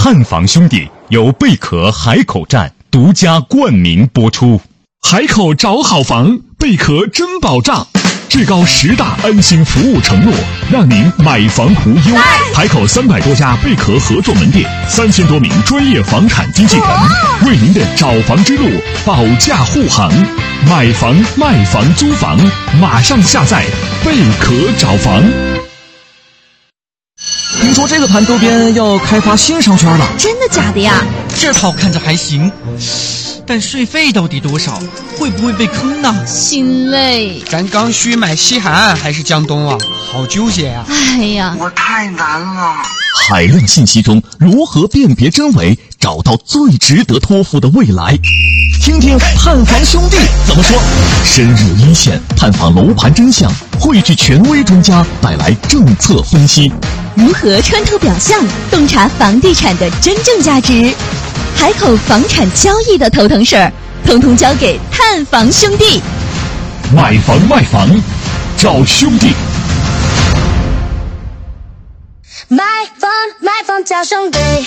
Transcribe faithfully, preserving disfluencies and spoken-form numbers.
探房兄弟由贝壳海口站独家冠名播出。 海口找好房，贝壳真保障，至高十大安心服务承诺，让您买房无忧。海口三百多家贝壳合作门店，三千多名专业房产经纪人，为您的找房之路保驾护航。买房、卖房、租房，马上下载贝壳找房。 听说这个潭周边要开发新商圈了， 真的假的呀？ 这套看着还行，但税费到底多少？会不会被坑呢？ 心累。 咱刚需买西海岸还是江东啊？好纠结啊！ 哎呀， 我太难了。 海量信息中如何辨别真伪，找到最值得托付的未来？听听探房兄弟怎么说。深入一线探访楼盘真相，汇聚权威专家带来政策分析。 如何穿透表象，洞察房地产的真正价值？海口房产交易的头疼事儿，统统交给探房兄弟。 买房卖房，找兄弟。 买房买房找兄弟。